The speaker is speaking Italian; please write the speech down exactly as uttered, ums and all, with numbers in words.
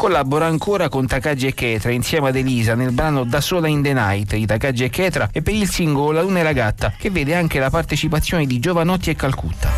Collabora ancora con Takagi e Ketra insieme ad Elisa nel brano Da sola in the night di Takagi e Ketra e per il singolo La luna e la gatta, che vede anche la partecipazione di Giovanotti e Calcutta.